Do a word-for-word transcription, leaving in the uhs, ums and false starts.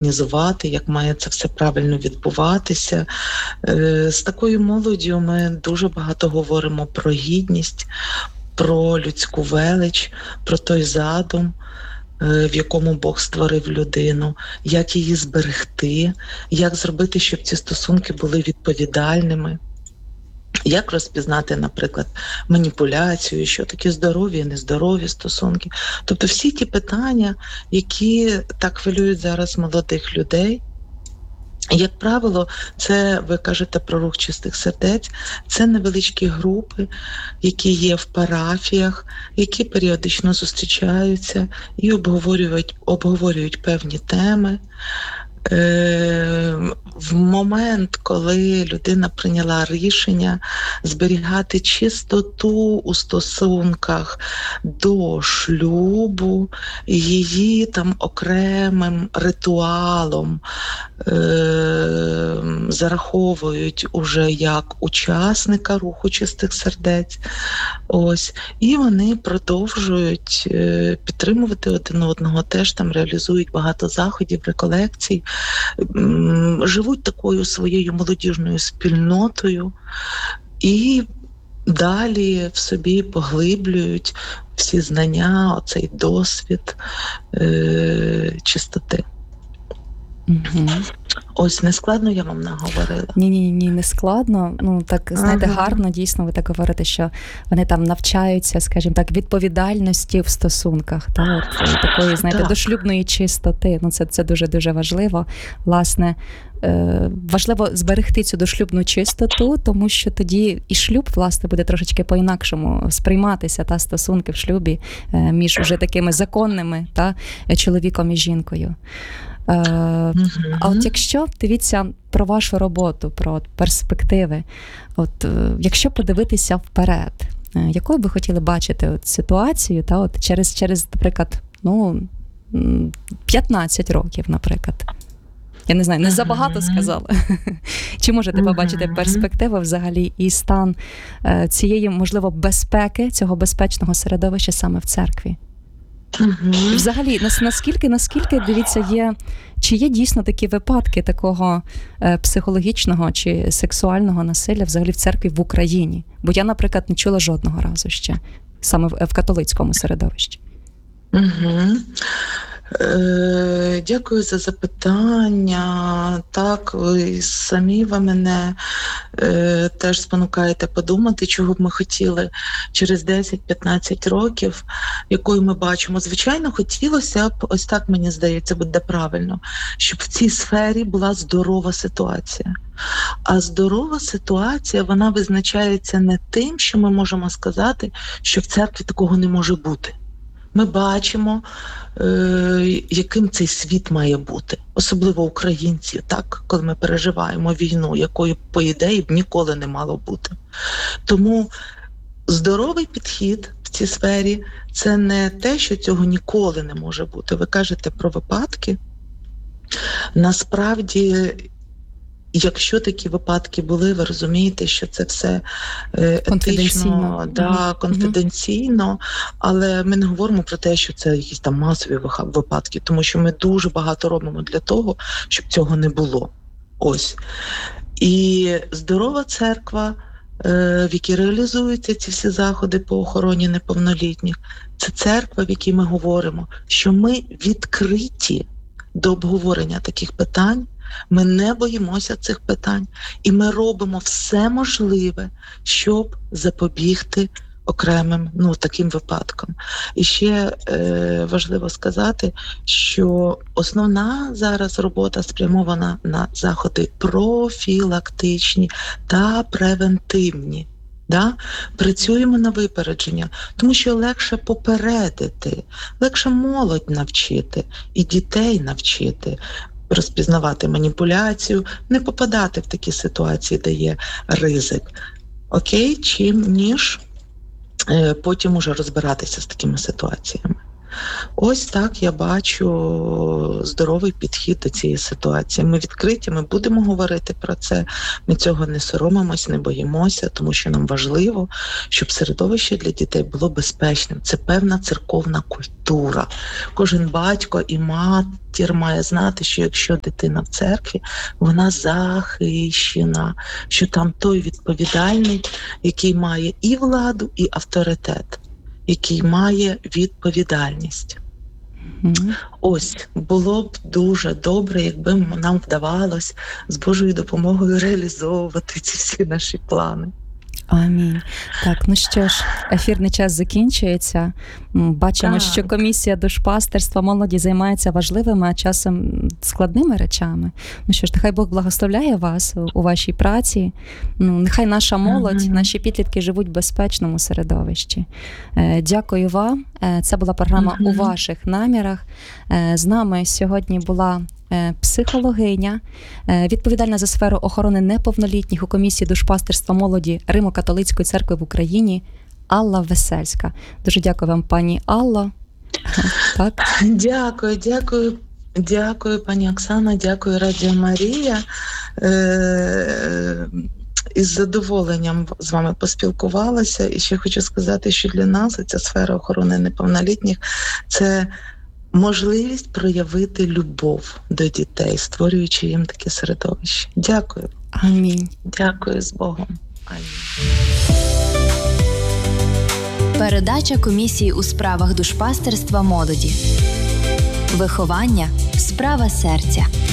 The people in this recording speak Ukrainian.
організувати, як має це все правильно відбуватися. З такою молоддю ми дуже багато говоримо про гідність, про людську велич, про той задум, в якому Бог створив людину, як її зберегти, як зробити, щоб ці стосунки були відповідальними. Як розпізнати, наприклад, маніпуляцію, що таке здорові і нездорові стосунки. Тобто всі ті питання, які так хвилюють зараз молодих людей, як правило, це, ви кажете про рух чистих сердець, це невеличкі групи, які є в парафіях, які періодично зустрічаються і обговорюють, обговорюють певні теми. В момент, коли людина прийняла рішення зберігати чистоту у стосунках до шлюбу, її там окремим ритуалом е- зараховують уже як учасника руху чистих сердець. Ось. І вони продовжують е- підтримувати один одного, теж там реалізують багато заходів, реколекцій, живуть такою своєю молодіжною спільнотою і далі в собі поглиблюють всі знання, оцей досвід е- чистоти. Угу. Ось, не складно я вам наговорила? Ні-ні, ні, не складно. Ну, так, знаєте, ага. гарно, дійсно, ви так говорите, що вони там навчаються, скажімо так, відповідальності в стосунках, та, от, такої, знаєте, так. дошлюбної чистоти. Ну, це, це дуже-дуже важливо. Власне, е, важливо зберегти цю дошлюбну чистоту, тому що тоді і шлюб, власне, буде трошечки по-інакшому сприйматися, та, стосунки в шлюбі е, між уже такими законними, та, чоловіком і жінкою. Uh, uh-huh. А от якщо, дивіться, про вашу роботу, про перспективи, от якщо подивитися вперед, якою би хотіли бачити от ситуацію, та, от через, через, наприклад, ну, п'ятнадцять років, наприклад? Я не знаю, не забагато сказала. Чи можете побачити перспективи взагалі і стан цієї, можливо, безпеки, цього безпечного середовища саме в церкві? Uh-huh. Взагалі, наскільки, наскільки, дивіться, є, чи є дійсно такі випадки такого е, психологічного чи сексуального насилля взагалі в церкві в Україні? Бо я, наприклад, не чула жодного разу ще, саме в, в католицькому середовищі. Угу. Е, дякую за запитання. Так, ви самі ви мене е, теж спонукаєте подумати, чого б ми хотіли через десять-п'ятнадцять років, якою ми бачимо. Звичайно, хотілося б, ось так, мені здається, буде правильно, щоб в цій сфері була здорова ситуація. А здорова ситуація, вона визначається не тим, що ми можемо сказати, що в церкві такого не може бути. Ми бачимо, е, яким цей світ має бути, особливо українці, так, коли ми переживаємо війну, якою, по ідеї, б ніколи не мало бути. Тому здоровий підхід в цій сфері – це не те, що цього ніколи не може бути. Ви кажете про випадки. Насправді, якщо такі випадки були, ви розумієте, що це все етично, да, конфіденційно, але ми не говоримо про те, що це якісь там масові випадки, тому що ми дуже багато робимо для того, щоб цього не було. Ось. І здорова церква, в якій реалізуються ці всі заходи по охороні неповнолітніх, це церква, в якій ми говоримо, що ми відкриті до обговорення таких питань, ми не боїмося цих питань, і ми робимо все можливе, щоб запобігти окремим, ну, таким випадкам. І ще е, важливо сказати, що основна зараз робота спрямована на заходи профілактичні та превентивні. Да? Працюємо на випередження, тому що легше попередити, легше молодь навчити і дітей навчити розпізнавати маніпуляцію, не попадати в такі ситуації, де є ризик. Окей? Чим ніж е, потім уже розбиратися з такими ситуаціями. Ось так я бачу здоровий підхід до цієї ситуації. Ми відкриті, ми будемо говорити про це, ми цього не соромимось, не боїмося, тому що нам важливо, щоб середовище для дітей було безпечним. Це певна церковна культура. Кожен батько і матір має знати, що якщо дитина в церкві, вона захищена, що там той відповідальний, який має і владу, і авторитет, який має відповідальність. Mm-hmm. Ось, було б дуже добре, якби нам вдавалось з Божою допомогою реалізовувати ці всі наші плани. Амінь. Так, ну що ж, ефірний час закінчується. Бачимо, так. що комісія душпастерства молоді займається важливими, а часом складними речами. Ну що ж, нехай Бог благословляє вас у вашій праці. Ну, нехай наша молодь, mm-hmm. наші підлітки живуть в безпечному середовищі. Дякую вам. Це була програма mm-hmm. «У ваших намірах». З нами сьогодні була психологиня, відповідальна за сферу охорони неповнолітніх у комісії душпастерства молоді Римо-католицької церкви в Україні Алла Весельська. Дуже дякую вам, пані Алло. Так. Дякую, дякую. Дякую, пані Оксана, дякую, Радіо Марія. Е- із задоволенням з вами поспілкувалася. І ще хочу сказати, що для нас ця сфера охорони неповнолітніх – це можливість проявити любов до дітей, створюючи їм таке середовище. Дякую. Амінь. Дякую, з Богом. Амінь. Передача комісії у справах душпастерства молоді. Виховання – справа серця.